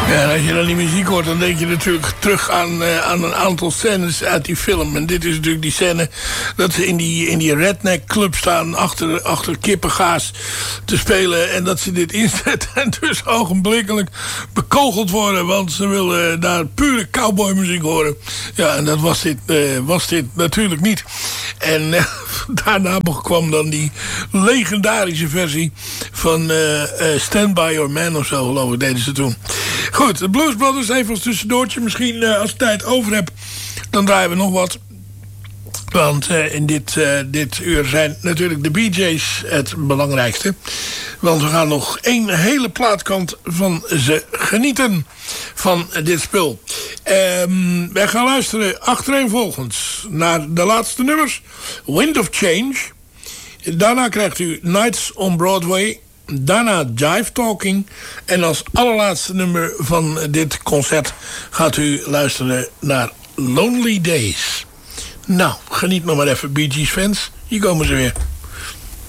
Ja, en als je dan die muziek hoort, dan denk je natuurlijk terug aan een aantal scènes uit die film. En dit is natuurlijk die scène dat ze in die redneck club staan achter kippengaas te spelen. En dat ze dit inzetten en dus ogenblikkelijk bekogeld worden. Want ze willen daar pure cowboymuziek horen. Ja, en dat was dit natuurlijk niet. En daarna kwam dan die legendarische versie van Stand By Your Man of zo, geloof ik, deden ze toen. Goed, de Blues Brothers, even als tussendoortje. Misschien als ik tijd over heb, dan draaien we nog wat. Want in dit uur zijn natuurlijk de Bee Gees het belangrijkste. Want we gaan nog één hele plaatkant van ze genieten van dit spul. Wij gaan luisteren achtereenvolgens naar de laatste nummers. Wind of Change. Daarna krijgt u Nights on Broadway. Daarna Jive Talking. En als allerlaatste nummer van dit concert gaat u luisteren naar Lonely Days. Nou, geniet nog maar even, Bee Gees fans. Hier komen ze weer.